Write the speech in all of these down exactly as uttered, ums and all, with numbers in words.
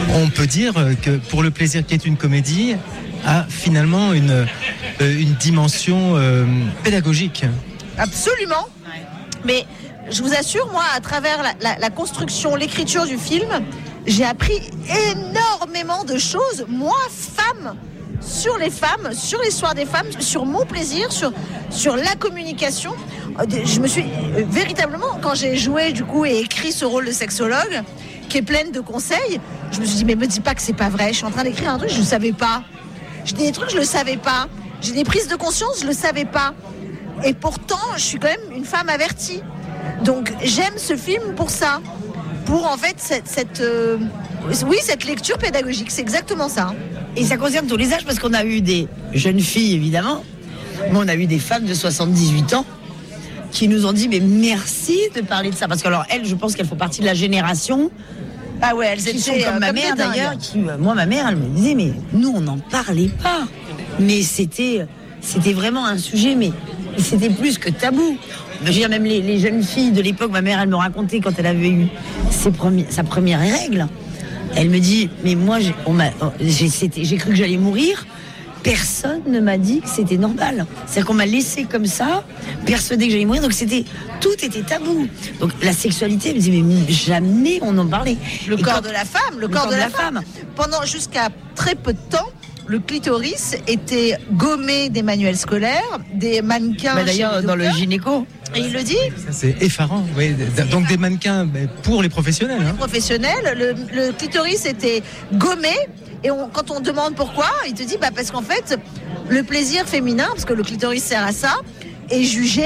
On peut dire que Pour le plaisir qui est une comédie a finalement une, une dimension euh, pédagogique. Absolument. Mais je vous assure, moi, à travers la, la, la construction, l'écriture du film, j'ai appris énormément de choses, moi, femme, sur les femmes, sur l'histoire des femmes, sur mon plaisir, sur, sur la communication. Je me suis véritablement, quand j'ai joué du coup et écrit ce rôle de sexologue, qui est pleine de conseils, je me suis dit, mais me dis pas que c'est pas vrai, je suis en train d'écrire un truc, je ne savais pas. J'ai des trucs, je le savais pas. J'ai des prises de conscience, je le savais pas. Et pourtant, je suis quand même une femme avertie. Donc, j'aime ce film pour ça. Pour, en fait, cette, cette, euh, oui, cette lecture pédagogique. C'est exactement ça. Et ça concerne tous les âges, parce qu'on a eu des jeunes filles, évidemment. Mais on a eu des femmes de soixante-dix-huit ans qui nous ont dit, mais merci de parler de ça. Parce que, alors, elles, je pense qu'elles font partie de la génération... Ah ouais, elles qui étaient sont comme euh, ma comme mère des dingues. d'ailleurs. Qui, euh, moi, ma mère, elle me disait, mais nous, on n'en parlait pas. Mais c'était, c'était vraiment un sujet, mais c'était plus que tabou. Je veux dire, même les, les jeunes filles de l'époque, ma mère, elle me racontait quand elle avait eu ses premi- sa première règle. Elle me dit, mais moi, j'ai, on m'a, j'ai, c'était, j'ai cru que j'allais mourir. Personne ne m'a dit que c'était normal. C'est-à-dire qu'on m'a laissé comme ça, persuadée que j'allais mourir. Donc c'était, tout était tabou. Donc la sexualité, elle me dit, mais jamais on en parlait. Le Et corps quand- de la femme, le, le corps, de, la, femme. Pendant jusqu'à très peu de temps, le clitoris était gommé des manuels scolaires, des mannequins. Bah d'ailleurs, chez les dans le docteurs. gynéco. Et il le dit. Ça, c'est effarant. Oui. Donc des mannequins pour les professionnels. Hein. Professionnel, le, le clitoris était gommé. Et on, quand on demande pourquoi, il te dit bah parce qu'en fait, le plaisir féminin, parce que le clitoris sert à ça, est jugé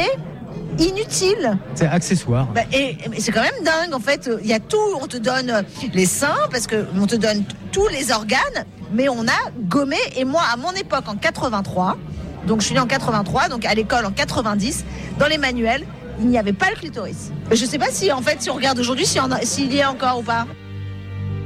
inutile. C'est accessoire. Bah, et, et c'est quand même dingue. En fait, il y a tout. On te donne les seins parce que on te donne tous les organes, mais on a gommé. Et moi, à mon époque, en quatre-vingt-trois, donc je suis née en quatre-vingt-trois, donc à l'école en quatre-vingt-dix, dans les manuels, il n'y avait pas le clitoris. Je sais pas si en fait, si on regarde aujourd'hui, s'il y, en a, s'il y est encore ou pas.